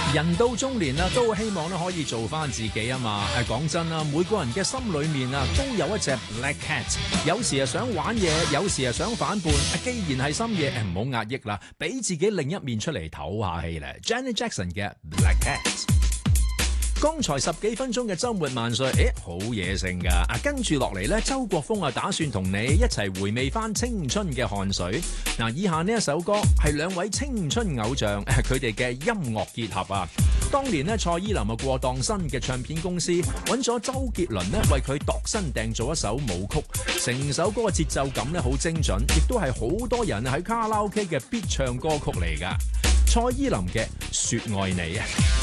人到中年啦，都希望咧可以做翻自己啊嘛。講真啦，每個人嘅心裏面啊，都有一隻 black cat。有時想玩嘢，有時想反叛。既然係深夜，唔好壓抑啦，俾自己另一面出嚟唞下氣咧。Janet Jackson 嘅 Black Cat。剛才10幾分鐘嘅週末萬歲，好野性㗎！跟住落嚟咧，周國峰打算同你一齊回味翻青春嘅汗水。以下呢一首歌係兩位青春偶像佢哋嘅音樂結合啊！當年蔡依林過檔新嘅唱片公司揾咗周杰倫為佢度身訂做一首舞曲，成首歌嘅節奏感好精準，亦都係好多人喺卡拉 OK 嘅必唱歌曲嚟㗎。蔡依林嘅《說愛你》啊！